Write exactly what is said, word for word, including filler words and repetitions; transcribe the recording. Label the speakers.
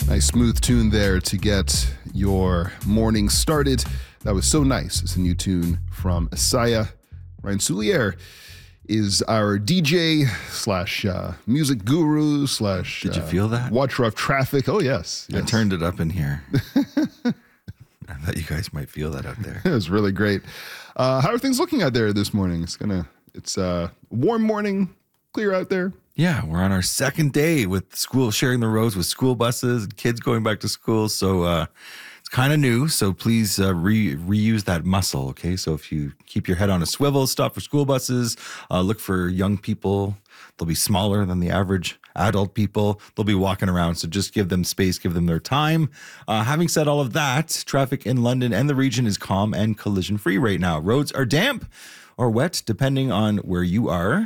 Speaker 1: Nice smooth tune there to get your morning started. That was so nice. It's a new tune from Asaya. Ryan Soulier is our D J slash uh, music guru slash.
Speaker 2: Did you feel that?
Speaker 1: Watcher of traffic. Oh, yes. yes.
Speaker 2: I turned it up in here. I thought you guys might feel that out there.
Speaker 1: It was really great. Uh, how are things looking out there this morning? It's gonna. It's a warm morning, clear out there.
Speaker 2: Yeah, we're on our second day with school, sharing the roads with school buses and kids going back to school. So uh, it's kind of new. So please uh, re- reuse that muscle, okay? So if you keep your head on a swivel, stop for school buses, uh, look for young people. They'll be smaller than the average adult people. They'll be walking around. So just give them space, give them their time. Uh, having said all of that, traffic in London and the region is calm and collision free right now. Roads are damp or wet, depending on where you are.